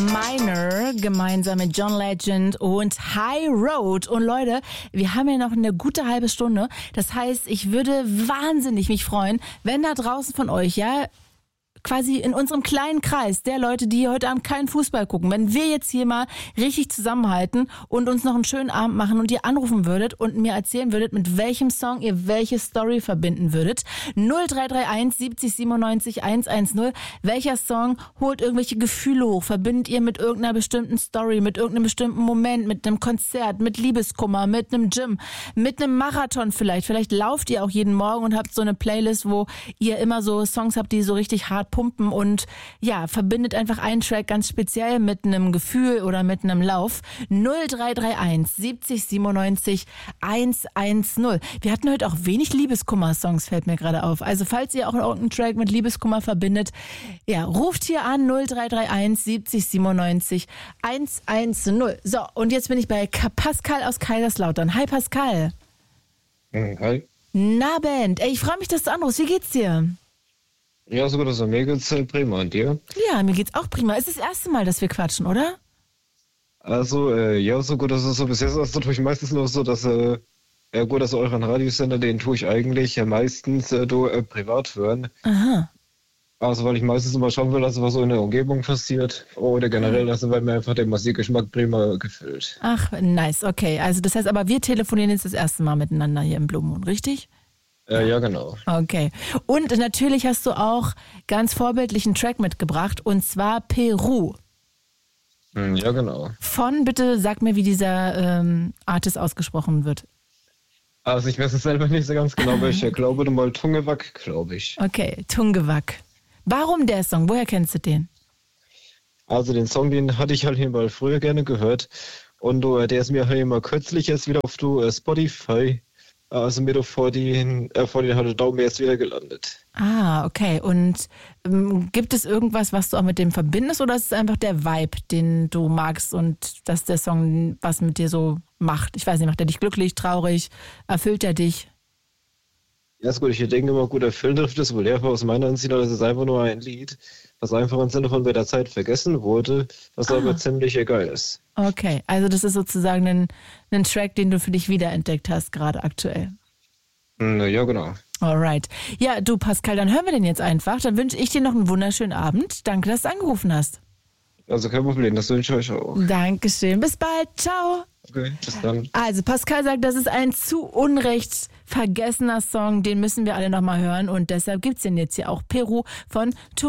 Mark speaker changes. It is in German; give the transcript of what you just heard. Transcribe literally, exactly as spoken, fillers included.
Speaker 1: Minor gemeinsam mit John Legend und High Road. Und Leute, wir haben ja noch eine gute halbe Stunde. Das heißt, ich würde wahnsinnig mich freuen, wenn da draußen von euch, ja, quasi in unserem kleinen Kreis der Leute, die heute Abend keinen Fußball gucken, wenn wir jetzt hier mal richtig zusammenhalten und uns noch einen schönen Abend machen und ihr anrufen würdet und mir erzählen würdet, mit welchem Song ihr welche Story verbinden würdet. null drei drei eins siebzig siebenundneunzig hundertzehn. Welcher Song holt irgendwelche Gefühle hoch? Verbindet ihr mit irgendeiner bestimmten Story, mit irgendeinem bestimmten Moment, mit einem Konzert, mit Liebeskummer, mit einem Gym, mit einem Marathon vielleicht? Vielleicht lauft ihr auch jeden Morgen und habt so eine Playlist, wo ihr immer so Songs habt, die so richtig hart pumpen und ja, verbindet einfach einen Track ganz speziell mit einem Gefühl oder mit einem Lauf. null drei drei eins siebzig siebenundneunzig hundertzehn. Wir hatten heute auch wenig Liebeskummer-Songs, fällt mir gerade auf. Also falls ihr auch irgendeinen Track mit Liebeskummer verbindet, ja, ruft hier an null drei drei eins siebzig siebenundneunzig hundertzehn. So, und jetzt bin ich bei Pascal aus Kaiserslautern. Hi Pascal.
Speaker 2: Hi.
Speaker 1: Na Band, ey, ich freue mich, dass du anrufst. Wie geht's dir?
Speaker 2: Ja, sogar das mir geht's prima. Und dir?
Speaker 1: Ja, mir geht's auch prima. Es ist das erste Mal, dass wir quatschen, oder?
Speaker 2: Also, äh, ja, so gut, das ist so. Bis jetzt ist es natürlich meistens noch so, dass, äh, ja gut, dass euren Radiosender, den tue ich eigentlich ja meistens äh, do, äh, privat hören.
Speaker 1: Aha.
Speaker 2: Also, weil ich meistens immer schauen will, dass was so in der Umgebung passiert. Oder generell, also, weil mir einfach der Musikgeschmack prima gefällt.
Speaker 1: Ach, nice, okay. Also das heißt, aber wir telefonieren jetzt das erste Mal miteinander hier im Blue Moon, richtig?
Speaker 2: Äh, ja, genau.
Speaker 1: Okay. Und natürlich hast du auch ganz vorbildlich einen Track mitgebracht, und zwar Peru.
Speaker 2: Hm, ja, genau.
Speaker 1: Von, bitte sag mir, wie dieser ähm, Artist ausgesprochen wird.
Speaker 2: Also ich weiß es selber nicht so ganz genau, aber ich glaube mal Tungewack, glaube ich.
Speaker 1: Okay, Tungewack. Warum der Song? Woher kennst du den?
Speaker 2: Also den Song, den hatte ich halt hier mal früher gerne gehört. Und uh, der ist mir halt immer kürzlich erst wieder auf du, uh, Spotify, also mir doch vor den, äh, vor den halt Daumen erst wieder gelandet.
Speaker 1: Ah, okay. Und ähm, gibt es irgendwas, was du auch mit dem verbindest, oder ist es einfach der Vibe, den du magst und dass der Song was mit dir so macht? Ich weiß nicht, macht er dich glücklich, traurig, erfüllt er dich?
Speaker 2: Ja, ist gut, ich denke immer, gut, erfüllen trifft es wohl eher aus meiner Ansicht, das ist einfach nur ein Lied, was einfach im Sinne von bei der Zeit vergessen wurde, was ah. aber ziemlich geil ist.
Speaker 1: Okay, also das ist sozusagen ein, ein Track, den du für dich wiederentdeckt hast, gerade aktuell.
Speaker 2: Na, ja, genau.
Speaker 1: Alright. Ja, du Pascal, dann hören wir den jetzt einfach. Dann wünsche ich dir noch einen wunderschönen Abend. Danke, dass du angerufen hast.
Speaker 2: Also kein Problem, das wünsche ich euch auch.
Speaker 1: Dankeschön, bis bald, ciao.
Speaker 2: Okay, bis dann.
Speaker 1: Also Pascal sagt, das ist ein zu Unrecht vergessener Song, den müssen wir alle nochmal hören und deshalb gibt's den jetzt hier auch. Peru von